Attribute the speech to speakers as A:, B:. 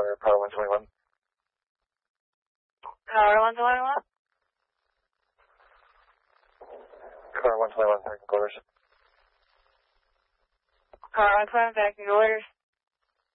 A: Water, Power 121.
B: Power 121?
A: Car 121, backing orders.
B: Car 121, backing orders.